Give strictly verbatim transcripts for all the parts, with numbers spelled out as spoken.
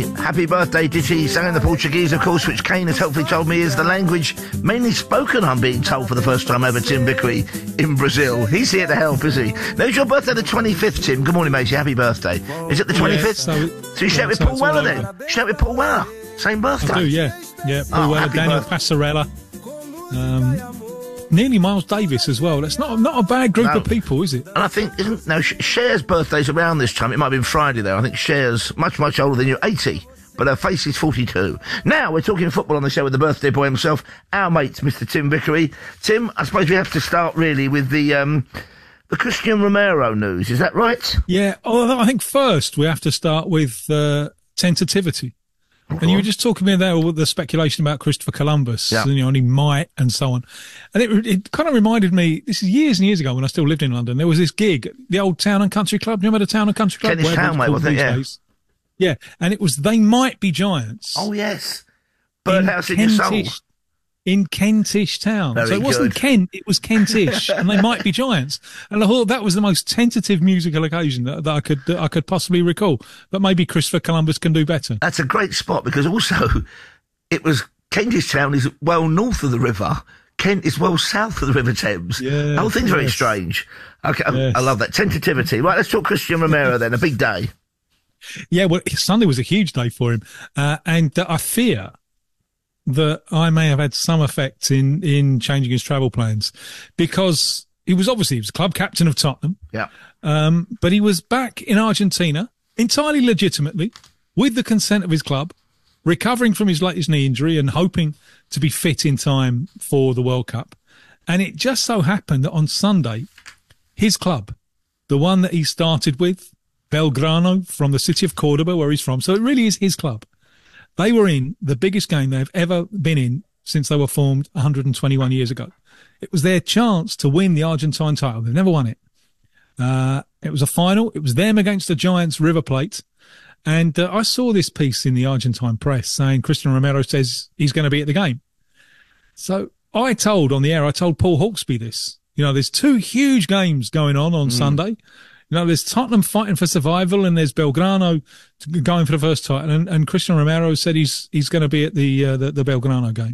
Happy birthday, Ditty. Sang in the Portuguese, of course, which Kane has helpfully told me is the language mainly spoken, I'm being told, for the first time ever, Tim Vickery in Brazil. He's here to help, is he? Now, it's your birthday the twenty-fifth, Tim. Good morning, matey. Happy birthday. Is it the twenty-fifth? Yeah, so, so you share yeah, it with so Paul Weller, then? Share it with Paul Weller. Same birthday. I do, yeah. Yeah, Paul Oh, Weller, happy Daniel birthday. Passarella. Um, nearly Miles Davis as well. That's not, not a bad group No. of people, is it? And I think, isn't, no, Sh- Cher's birthday's around this time. It might have been Friday, though. I think Cher's much, much older than you, eighty. But her face is forty-two. Now, we're talking football on the show with the birthday boy himself, our mate, Mister Tim Vickery. Tim, I suppose we have to start, really, with the um, the Christian Romero news. Is that right? Yeah, although I think first we have to start with uh, tentativity. And you were just talking me there with the speculation about Christopher Columbus, Yeah. and, you know, and he might, and so on. And it, it kind of reminded me, this is years and years ago when I still lived in London, there was this gig, the old Town and Country Club. Do you remember the Town and Country Club? Kentish Whatever Town, it's mate, called wasn't it? these Yeah. days. Yeah, and it was They Might Be Giants. Oh, yes. Birdhouse in, your soul. Kentish, in Kentish Town. Very so it wasn't good. Kent, it was Kentish, and They Might Be Giants. And I thought that was the most tentative musical occasion that, that I could that I could possibly recall. But maybe Christopher Columbus can do better. That's a great spot, because also it was Kentish Town is well north of the river. Kent is well south of the River Thames. Yeah, the whole thing's very yes. strange. Okay, I- Yes. I love that. Tentativity. Right, let's talk Christian Romero then. A big day. Yeah, well, Sunday was a huge day for him, uh, and uh, I fear that I may have had some effect in in changing his travel plans, because he was obviously he was club captain of Tottenham, Yeah. um, but he was back in Argentina entirely legitimately with the consent of his club, recovering from his latest knee injury and hoping to be fit in time for the World Cup. And it just so happened that on Sunday, his club, the one that he started with, Belgrano, from the city of Cordoba, where he's from. So it really is his club. They were in the biggest game they've ever been in since they were formed one hundred twenty-one years ago. It was their chance to win the Argentine title. They've never won it. Uh, it was a final. It was them against the Giants River Plate. And uh, I saw this piece in the Argentine press saying Cristiano Romero says he's going to be at the game. So I told on the air, I told Paul Hawksby this. You know, there's two huge games going on on mm. Sunday. You know, there's Tottenham fighting for survival, and there's Belgrano going for the first title. And, and Cristiano Romero said he's he's going to be at the, uh, the the Belgrano game.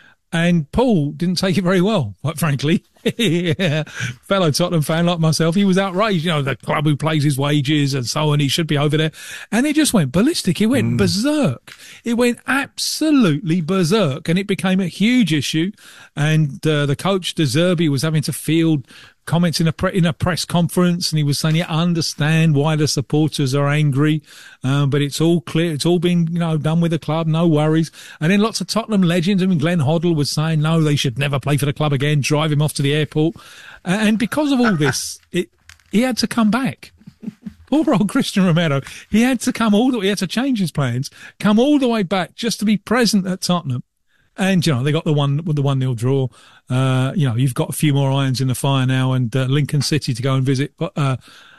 And Paul didn't take it very well, quite frankly. Yeah. Fellow Tottenham fan like myself, he was outraged. You know, the club who pays his wages and so on, he should be over there. And it just went ballistic. It went mm. berserk. It went absolutely berserk. And it became a huge issue. And uh, the coach, De Zerbi, was having to field comments in a pre- in a press conference, and he was saying, "Yeah, I understand why the supporters are angry, um, but it's all clear. It's all been, you know, done with the club. No worries." And then lots of Tottenham legends. I mean, Glenn Hoddle was saying, "No, they should never play for the club again. Drive him off to the airport." Uh, and because of all this, it he had to come back. Poor old Christian Romero. He had to come all the way. He had to change his plans, come all the way back just to be present at Tottenham. And, you know, they got the one, the one nil draw. Uh, you know, you've got a few more irons in the fire now, and uh, Lincoln City to go and visit. But, uh,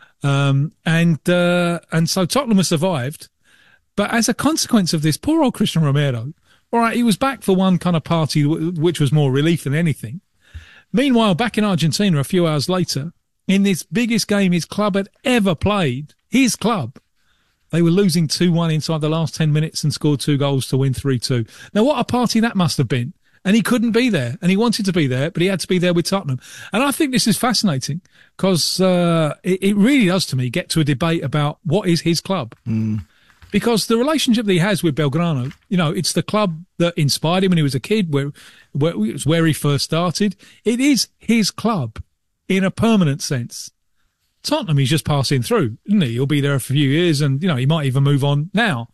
um, and, uh, and so Tottenham has survived. But as a consequence of this, poor old Christian Romero, all right, he was back for one kind of party, which was more relief than anything. Meanwhile, back in Argentina a few hours later, in this biggest game his club had ever played, his club, they were losing two one inside the last ten minutes and scored two goals to win three two. Now, what a party that must have been. And he couldn't be there. And he wanted to be there, but he had to be there with Tottenham. And I think this is fascinating because uh, it, it really does, to me, get to a debate about what is his club. Mm. Because the relationship that he has with Belgrano, you know, it's the club that inspired him when he was a kid, where, where it was where he first started. It is his club in a permanent sense. Tottenham, he's just passing through, isn't he? He'll be there for a few years, and, you know, he might even move on now.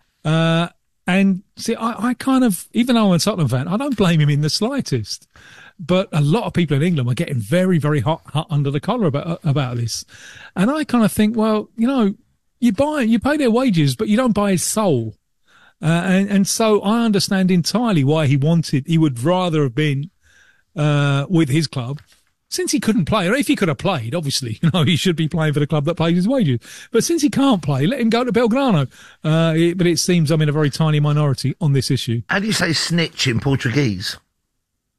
Uh, and see, I, I kind of, even though I'm a Tottenham fan, I don't blame him in the slightest. But a lot of people in England were getting very, very hot, hot under the collar about, about this. And I kind of think, well, you know, you buy, you pay their wages, but you don't buy his soul. Uh, and, and so I understand entirely why he wanted, he would rather have been, uh, with his club. Since he couldn't play, or if he could have played, obviously, you know, he should be playing for the club that pays his wages. But since he can't play, let him go to Belgrano. Uh, it, but it seems I'm in a very tiny minority on this issue. How do you say snitch in Portuguese?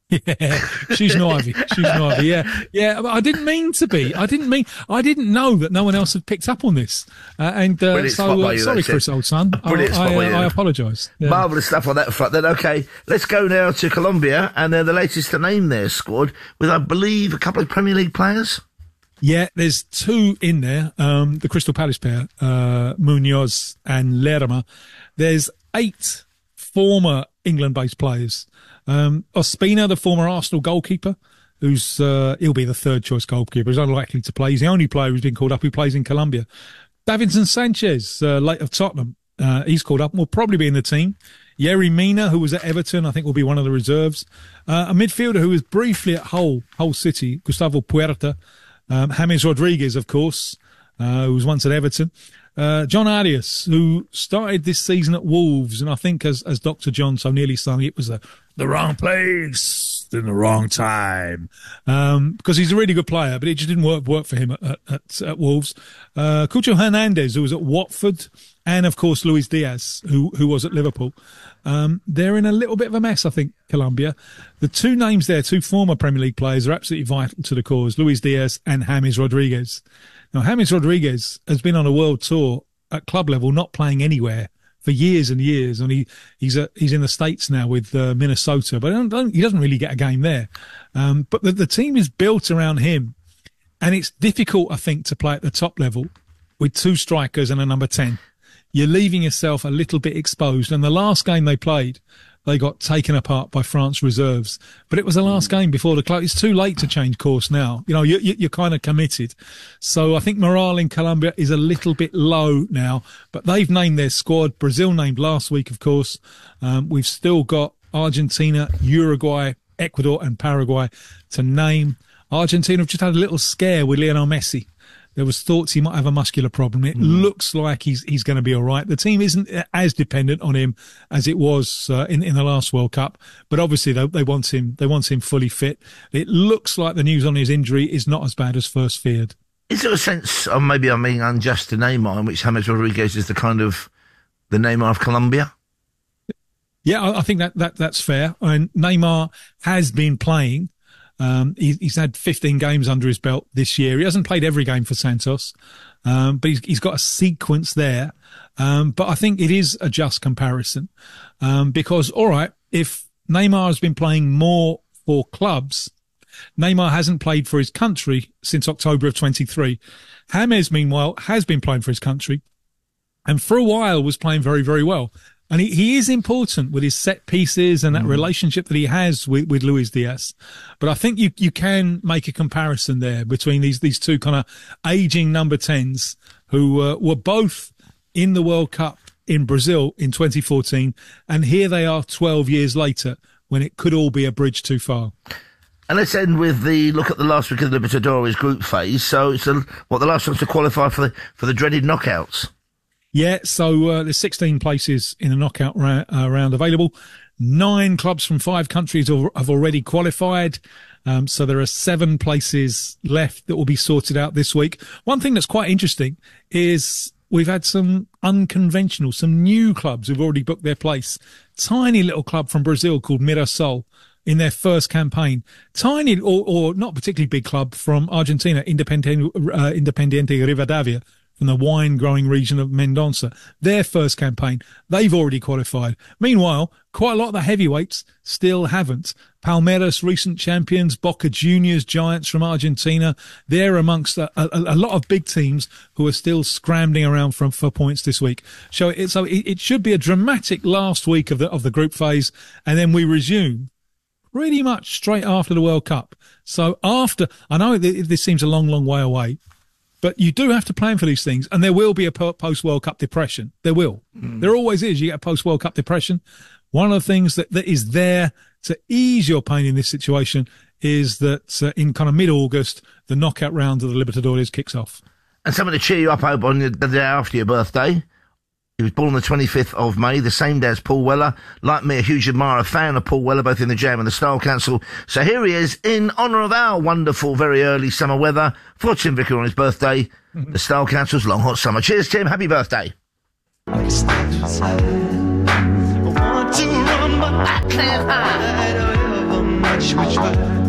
Yeah, she's Ivy. She's Ivy. Yeah, yeah. But I didn't mean to be. I didn't mean. I didn't know that no one else had picked up on this. Uh, and uh, so, uh, you, sorry, Chris, old son. I, I, uh, I apologise. Yeah. Marvellous stuff on that front. Then, okay, let's go now to Colombia, and they're the latest to name their squad with, I believe, a couple of Premier League players. Yeah, there's two in there. Um, the Crystal Palace pair, uh, Munoz and Lerma. There's eight former England-based players. Um, Ospina, the former Arsenal goalkeeper, who's, uh, he'll be the third choice goalkeeper, is unlikely to play. He's the only player who's been called up who plays in Colombia. Davinson Sanchez, uh, late of Tottenham, uh, he's called up and will probably be in the team. Yerry Mina, who was at Everton, I think will be one of the reserves. Uh, a midfielder who was briefly at Hull, Hull City, Gustavo Puerta. Um, James Rodriguez, of course, uh, who was once at Everton. Uh, John Arias, who started this season at Wolves, and I think as, as Doctor John so nearly sung, it was the, the wrong place in the wrong time. Um, because he's a really good player, but it just didn't work, work for him at, at, at, at Wolves. Uh, Cucho Hernandez, who was at Watford, and of course Luis Diaz, who, who was at Liverpool. Um, they're in a little bit of a mess, I think, Colombia. The two names there, two former Premier League players, are absolutely vital to the cause, Luis Diaz and James Rodriguez. Now, James Rodriguez has been on a world tour at club level, not playing anywhere for years and years. And he, he's a, he's in the States now with uh, Minnesota, but I don't, don't, he doesn't really get a game there. Um, but the, the team is built around him. And it's difficult, I think, to play at the top level with two strikers and a number ten. You're leaving yourself a little bit exposed. And the last game they played, they got taken apart by France reserves. But it was the last game before the close. It's too late to change course now. You know, you, you, you're kind of committed. So I think morale in Colombia is a little bit low now. But they've named their squad. Brazil named last week, of course. Um, we've still got Argentina, Uruguay, Ecuador and Paraguay to name. Argentina have just had a little scare with Lionel Messi. There was thoughts he might have a muscular problem. It mm. looks like he's he's going to be all right. The team isn't as dependent on him as it was uh, in in the last World Cup, but obviously they, they want him they want him fully fit. It looks like the news on his injury is not as bad as first feared. Is there a sense, or maybe I'm being unjust to Neymar, in which James Rodriguez is the kind of the Neymar of Colombia? Yeah, I, I think that, that that's fair. I mean, Neymar has been playing. Um, he, he's had fifteen games under his belt this year. He hasn't played every game for Santos, um, but he's, he's got a sequence there. Um, but I think it is a just comparison, um, because, all right, if Neymar has been playing more for clubs, Neymar hasn't played for his country since October of twenty-three. James, meanwhile, has been playing for his country and for a while was playing very, very well. And he, he is important with his set pieces and that mm. relationship that he has with, with Luis Diaz. But I think you, you can make a comparison there between these, these two kind of aging number tens who uh, were both in the World Cup in Brazil in twenty fourteen. And here they are twelve years later when it could all be a bridge too far. And let's end with the look at the last week of the Libertadores group phase. So it's a, what the last chance to qualify for the, for the dreaded knockouts. Yeah, so uh, there's sixteen places in the knockout ra- uh, round available. Nine clubs from five countries have, have already qualified. Um, so there are seven places left that will be sorted out this week. One thing that's quite interesting is we've had some unconventional, some new clubs who've already booked their place. Tiny little club from Brazil called Mirassol in their first campaign. Tiny, or, or not particularly big club from Argentina, Independiente, uh, Independiente Rivadavia, from the wine-growing region of Mendoza. Their first campaign, they've already qualified. Meanwhile, quite a lot of the heavyweights still haven't. Palmeiras, recent champions, Boca Juniors, giants from Argentina. They're amongst a, a, a lot of big teams who are still scrambling around for, for points this week. So, it, so it, it should be a dramatic last week of the of the group phase, and then we resume pretty much straight after the World Cup. So after, I know this seems a long, long way away, but you do have to plan for these things, and there will be a post-World Cup depression. There will. Mm. There always is. You get a post-World Cup depression. One of the things that, that is there to ease your pain in this situation is that uh, in kind of mid-August, the knockout round of the Libertadores kicks off. And something to cheer you up, Hope, on the day after your birthday. He was born on the twenty-fifth of May, the same day as Paul Weller. Like me, a huge admirer, fan of Paul Weller, both in the Jam and the Style Council. So here he is, in honour of our wonderful, very early summer weather, for Tim Vicker on his birthday, the Style Council's Long Hot Summer. Cheers, Tim. Happy birthday. I want to run, but I can't hide. much, which way?